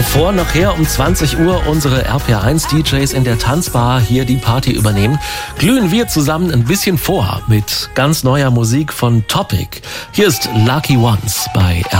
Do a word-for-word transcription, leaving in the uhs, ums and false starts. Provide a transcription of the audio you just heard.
Bevor nachher um zwanzig Uhr unsere R P R eins D Js in der Tanzbar hier die Party übernehmen, glühen wir zusammen ein bisschen vor mit ganz neuer Musik von Topic. Hier ist Lucky Ones bei R P R.